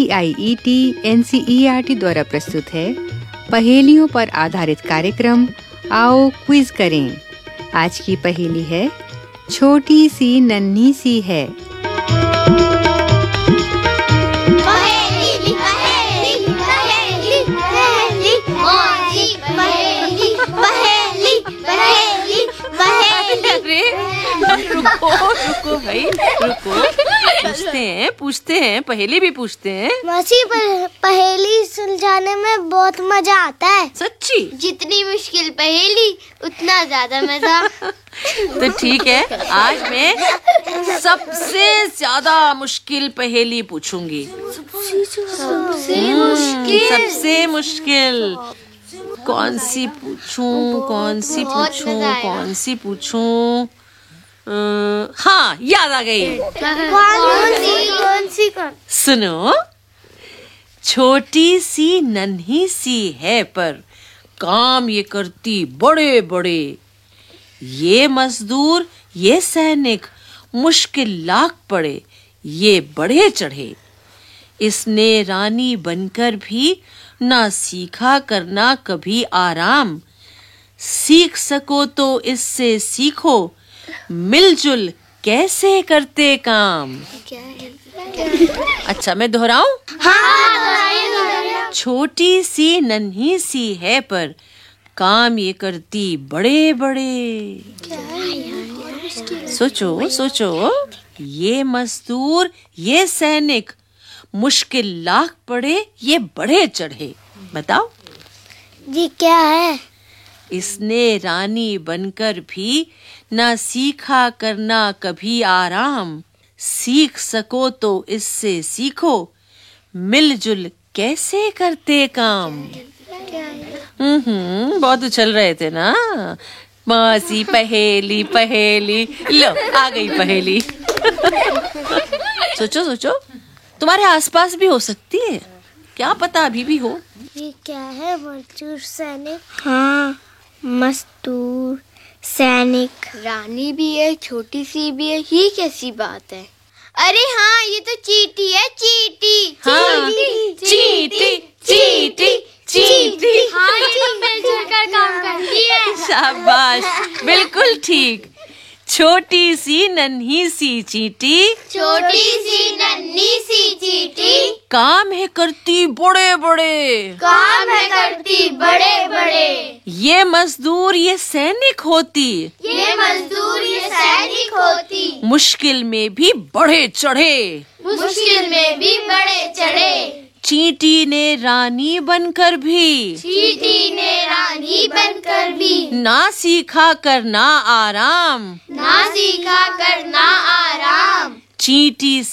CIET NCERT द्वारा प्रस्तुत है पहेलियों पर आधारित कार्यक्रम आओ क्विज करें। आज की पहेली है छोटी सी नन्ही सी है। पहेली पहेली पहेली पहेली पहेली पहेली पहेली पहेली पहेली। अरे रुको भाई रुको, पूछते हैं पहेली भी पूछते हैं। मौसी पहेली सुलझाने में बहुत मजा आता है। सच्ची? जितनी मुश्किल पहेली उतना ज्यादा मजा। तो ठीक है, आज मैं सबसे ज्यादा मुश्किल पहेली पूछूंगी। सबसे मुश्किल कौन सी पूछूं? हाँ, याद आ गई। कौन सी? सुनो, छोटी सी नन्ही सी है पर काम ये करती बड़े बड़े। ये मजदूर ये सैनिक मुश्किल लाख पड़े, ये बढ़े चढ़े। इसने रानी बनकर भी ना सीखा करना कभी आराम। सीख सको तो इससे सीखो, मिलजुल कैसे करते काम। अच्छा, मैं दोहराऊं? छोटी सी नन्ही सी है पर काम ये करती बड़े बड़े। सोचो, ये मजदूर ये सैनिक मुश्किल लाख पड़े, ये बढ़े चढ़े। बताओ जी क्या है? इसने रानी बनकर भी ना सीखा करना कभी आराम। सीख सको तो इससे सीखो, मिलजुल कैसे करते काम। बहुत उछल रहे थे ना मौसी। पहेली लो, आ गई पहेली। सोचो, तुम्हारे आसपास भी हो सकती है, क्या पता अभी भी हो। ये क्या है? मजदूर सैनिक। हाँ, मजदूर सैनिक। रानी भी है, छोटी सी भी है, ये कैसी बात है? अरे हाँ, ये तो चींटी है, चींटी। हाँ, चींटी। हाँ, मिलजुल कर काम करती है। शाबाश, बिल्कुल ठीक। छोटी सी नन्ही सी चींटी, छोटी सी नन्ही सी चींटी काम है करती बड़े बड़े। काम है करती बड़े बड़े। ये मजदूर ये सैनिक होती, ये मजदूर ये सैनिक होती। मुश्किल में भी बढ़े चढ़े। मुश्किल में भी बढ़े चढ़े। चींटी ने रानी बनकर भी, चींटी ने रानी बनकर भी ना सीखा करना आराम। ना सीखा करना आराम। चींटी